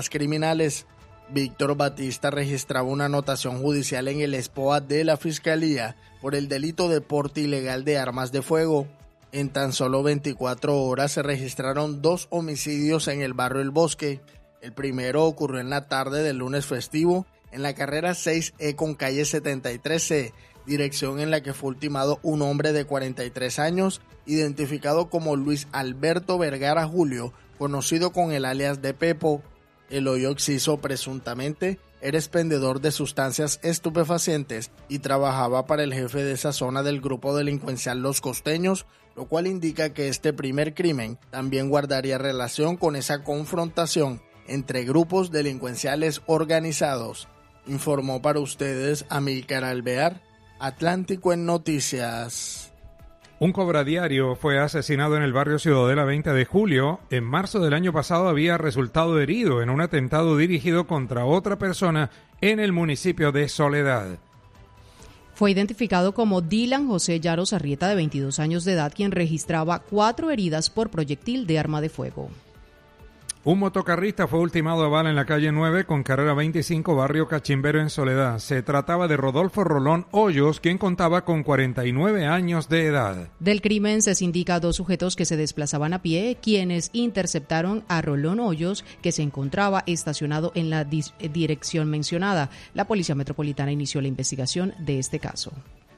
criminales. Víctor Batista registraba una anotación judicial en el SPOA de la Fiscalía por el delito de porte ilegal de armas de fuego. En tan solo 24 horas se registraron 2 homicidios en el barrio El Bosque. El primero ocurrió en la tarde del lunes festivo en la carrera 6E con calle 73C, dirección en la que fue ultimado un hombre de 43 años, identificado como Luis Alberto Vergara Julio, conocido con el alias de Pepo. El hoyo occiso presuntamente era expendedor de sustancias estupefacientes y trabajaba para el jefe de esa zona del grupo delincuencial Los Costeños, lo cual indica que este primer crimen también guardaría relación con esa confrontación entre grupos delincuenciales organizados. Informó para ustedes Amílcar Alvear, Atlántico en Noticias. Un cobradiario fue asesinado en el barrio Ciudadela 20 de julio. En marzo del año pasado había resultado herido en un atentado dirigido contra otra persona en el municipio de Soledad. Fue identificado como Dylan José Yaros Arrieta, de 22 años de edad, quien registraba 4 heridas por proyectil de arma de fuego. Un motocarrista fue ultimado a bala en la calle 9 con carrera 25, barrio Cachimbero en Soledad. Se trataba de Rodolfo Rolón Hoyos, quien contaba con 49 años de edad. Del crimen se indica a 2 sujetos que se desplazaban a pie, quienes interceptaron a Rolón Hoyos, que se encontraba estacionado en la dirección mencionada. La Policía Metropolitana inició la investigación de este caso.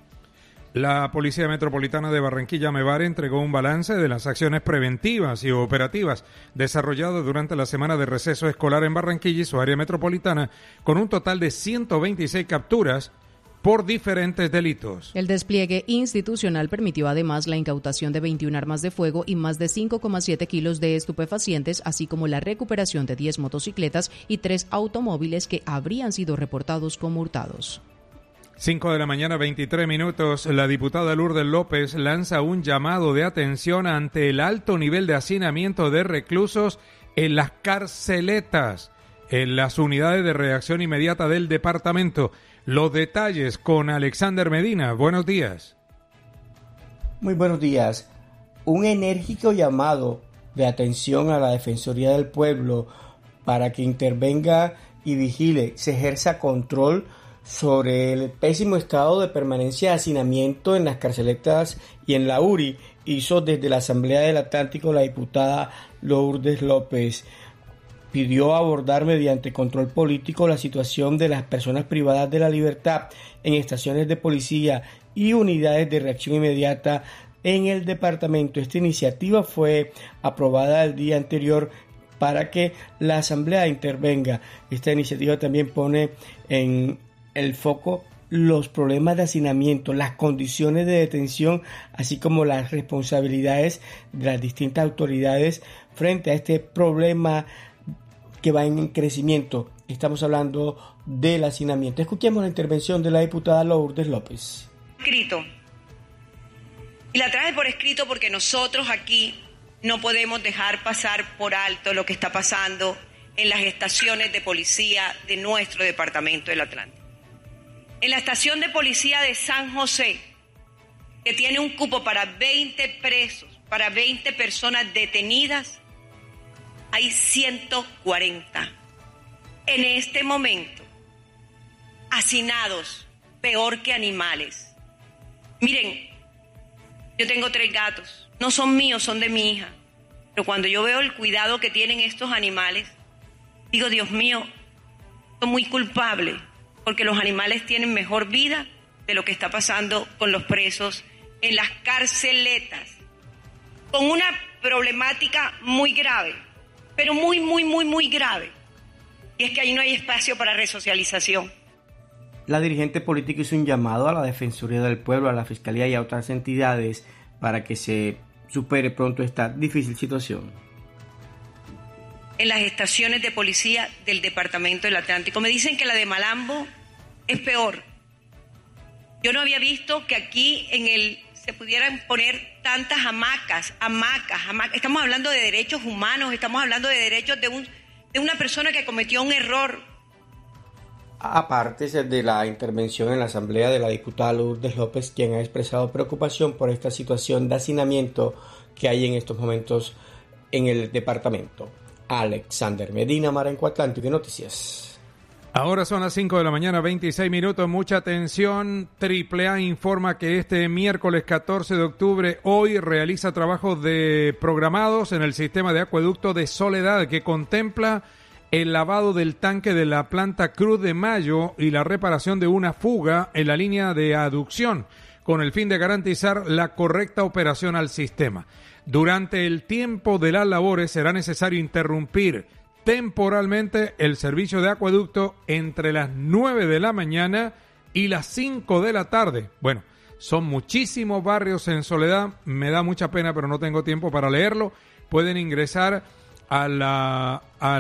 La Policía Metropolitana de Barranquilla Mebar entregó un balance de las acciones preventivas y operativas desarrolladas durante la semana de receso escolar en Barranquilla y su área metropolitana, con un total de 126 capturas por diferentes delitos. El despliegue institucional permitió además la incautación de 21 armas de fuego y más de 5,7 kilos de estupefacientes, así como la recuperación de 10 motocicletas y 3 automóviles que habrían sido reportados como hurtados. 5 de la mañana, 23 minutos. La diputada Lourdes López lanza un llamado de atención ante el alto nivel de hacinamiento de reclusos en las carceletas, en las unidades de reacción inmediata del departamento. Los detalles con Alexander Medina. Buenos días. Muy buenos días. Un enérgico llamado de atención a la Defensoría del Pueblo para que intervenga y vigile, se ejerza control sobre el pésimo estado de permanencia de hacinamiento en las carceletas y en la URI, hizo desde la Asamblea del Atlántico la diputada Lourdes López. Pidió abordar mediante control político la situación de las personas privadas de la libertad en estaciones de policía y unidades de reacción inmediata en el departamento. Esta iniciativa fue aprobada el día anterior para que la Asamblea intervenga. Esta iniciativa también pone en el foco los problemas de hacinamiento, las condiciones de detención, así como las responsabilidades de las distintas autoridades frente a este problema que va en crecimiento. Estamos hablando del hacinamiento. Escuchemos la intervención de la diputada Lourdes López. Escrito. Y la traje por escrito porque nosotros aquí no podemos dejar pasar por alto lo que está pasando en las estaciones de policía de nuestro departamento del Atlántico. En la estación de policía de San José, que tiene un cupo para 20 presos, para 20 personas detenidas, hay 140. En este momento, hacinados, peor que animales. Miren, yo tengo 3 gatos, no son míos, son de mi hija. Pero cuando yo veo el cuidado que tienen estos animales, digo, Dios mío, soy muy culpable, porque los animales tienen mejor vida de lo que está pasando con los presos en las carceletas, con una problemática muy grave, pero muy grave, y es que ahí no hay espacio para resocialización. La dirigente política hizo un llamado a la Defensoría del Pueblo, a la Fiscalía y a otras entidades para que se supere pronto esta difícil situación. En las estaciones de policía del departamento del Atlántico me dicen que la de Malambo es peor. Yo no había visto que aquí se pudieran poner tantas hamacas. Estamos hablando de derechos humanos, estamos hablando de derechos de una persona que cometió un error. Aparte de la intervención en la Asamblea de la diputada Lourdes López, quien ha expresado preocupación por esta situación de hacinamiento que hay en estos momentos en el departamento. Alexander Medina, Marenco Atlántico Noticias. Ahora son las 5 de la mañana, 26 minutos. Mucha atención. AAA informa que este miércoles 14 de octubre, hoy, realiza trabajos programados en el sistema de acueducto de Soledad, que contempla el lavado del tanque de la planta Cruz de Mayo y la reparación de una fuga en la línea de aducción, con el fin de garantizar la correcta operación al sistema. Durante el tiempo de las labores será necesario interrumpir temporalmente el servicio de acueducto entre las 9 de la mañana y las 5 de la tarde. Bueno, son muchísimos barrios en Soledad, me da mucha pena, pero no tengo tiempo para leerlo. Pueden ingresar a la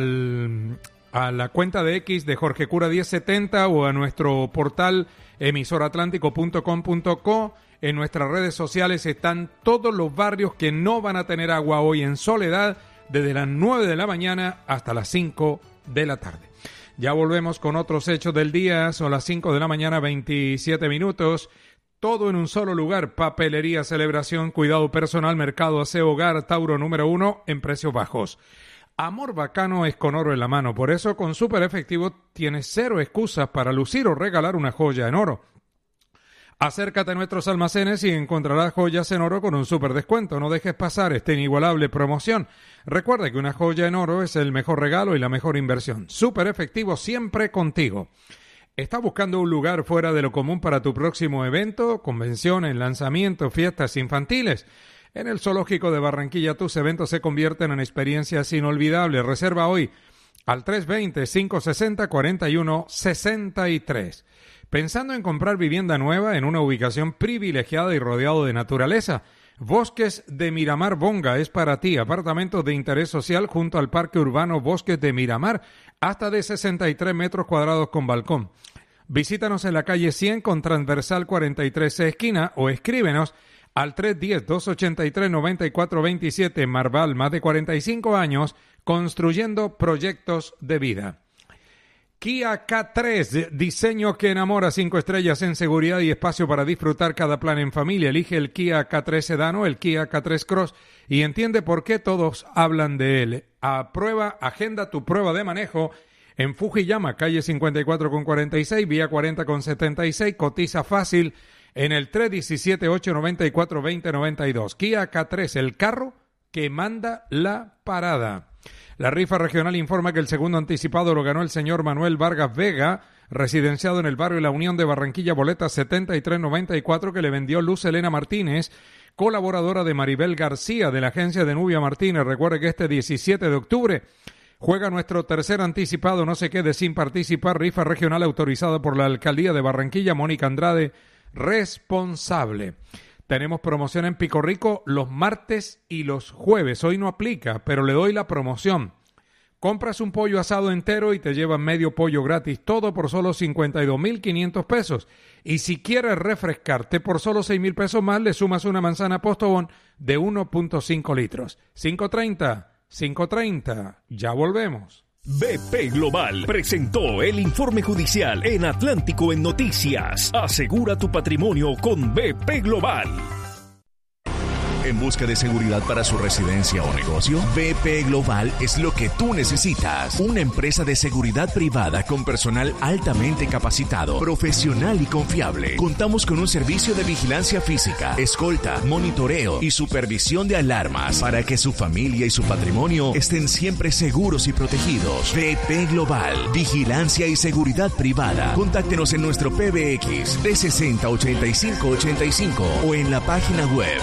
cuenta de X de Jorge Cura 1070 o a nuestro portal emisoratlántico.com.co. En nuestras redes sociales están todos los barrios que no van a tener agua hoy en Soledad, desde las 9 de la mañana hasta las 5 de la tarde. Ya volvemos con otros hechos del día. Son las 5 de la mañana, 27 minutos. Todo en un solo lugar. Papelería Celebración, cuidado personal, mercado, aseo, hogar, Tauro número 1 en precios bajos. Amor bacano es con oro en la mano. Por eso con Super Efectivo tienes 0 excusas para lucir o regalar una joya en oro. Acércate a nuestros almacenes y encontrarás joyas en oro con un super descuento. No dejes pasar esta inigualable promoción. Recuerda que una joya en oro es el mejor regalo y la mejor inversión. Super Efectivo, siempre contigo. ¿Estás buscando un lugar fuera de lo común para tu próximo evento, convenciones, lanzamientos, fiestas infantiles? En el Zoológico de Barranquilla tus eventos se convierten en experiencias inolvidables. Reserva hoy al 320-560-4163. Pensando en comprar vivienda nueva en una ubicación privilegiada y rodeado de naturaleza, Bosques de Miramar Bonga es para ti. Apartamentos de interés social junto al Parque Urbano Bosques de Miramar, hasta de 63 metros cuadrados con balcón. Visítanos en la calle 100 con transversal 43 esquina o escríbenos al 310-283-9427. Marval, más de 45 años construyendo proyectos de vida. Kia K3, diseño que enamora, 5 estrellas en seguridad y espacio para disfrutar cada plan en familia. Elige el Kia K3 Sedan o el Kia K3 Cross y entiende por qué todos hablan de él. Agenda tu prueba de manejo en Fujiyama, calle 54 con 46, vía 40 con 76. Cotiza fácil en el 317-894-2092. Kia K3, el carro que manda la parada. La rifa regional informa que el segundo anticipado lo ganó el señor Manuel Vargas Vega, residenciado en el barrio La Unión de Barranquilla, boleta 7394, que le vendió Luz Elena Martínez, colaboradora de Maribel García de la agencia de Nubia Martínez. Recuerde que este 17 de octubre juega nuestro tercer anticipado. No se quede sin participar. Rifa regional autorizada por la Alcaldía de Barranquilla. Mónica Andrade, responsable. Tenemos promoción en Pico Rico los martes y los jueves. Hoy no aplica, pero le doy la promoción. Compras un pollo asado entero y te llevan medio pollo gratis. Todo por solo 52,500 pesos. Y si quieres refrescarte por solo 6,000 pesos más, le sumas una manzana Postobón de 1.5 litros. 5:30. Ya volvemos. BP Global presentó el informe judicial en Atlántico en Noticias. Asegura tu patrimonio con BP Global. ¿En busca de seguridad para su residencia o negocio? BP Global es lo que tú necesitas. Una empresa de seguridad privada con personal altamente capacitado, profesional y confiable. Contamos con un servicio de vigilancia física, escolta, monitoreo y supervisión de alarmas para que su familia y su patrimonio estén siempre seguros y protegidos. BP Global, vigilancia y seguridad privada. Contáctenos en nuestro PBX 360-8585 o en la página web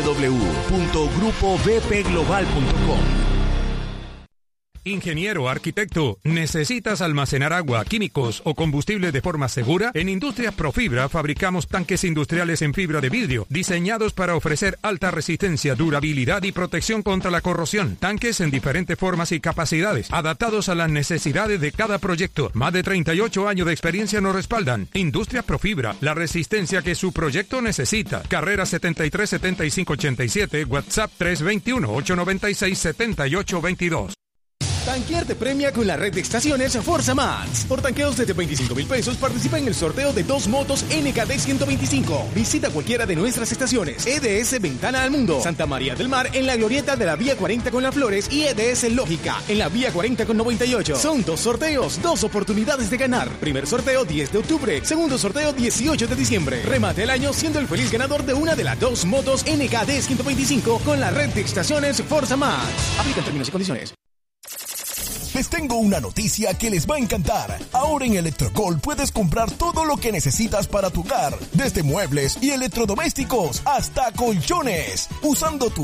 www.grupobpglobal.com. Ingeniero, arquitecto, ¿necesitas almacenar agua, químicos o combustible de forma segura? En Industrias Profibra fabricamos tanques industriales en fibra de vidrio, diseñados para ofrecer alta resistencia, durabilidad y protección contra la corrosión. Tanques en diferentes formas y capacidades, adaptados a las necesidades de cada proyecto. Más de 38 años de experiencia nos respaldan. Industrias Profibra, la resistencia que su proyecto necesita. Carrera 73-7587, WhatsApp 321-896-7822. Tanquear te premia con la red de estaciones Forza Max. Por tanqueos desde 25,000 pesos participa en el sorteo de 2 motos NKD 125. Visita cualquiera de nuestras estaciones. EDS Ventana al Mundo, Santa María del Mar en la glorieta de la Vía 40 con Las Flores y EDS Lógica en la Vía 40 con 98. Son 2 sorteos, 2 oportunidades de ganar. Primer sorteo 10 de octubre, segundo sorteo 18 de diciembre. Remate el año siendo el feliz ganador de una de las 2 motos NKD 125 con la red de estaciones Forza Max. Aplican términos y condiciones. Les tengo una noticia que les va a encantar. Ahora en Electrocol puedes comprar todo lo que necesitas para tu hogar, desde muebles y electrodomésticos hasta colchones, usando tu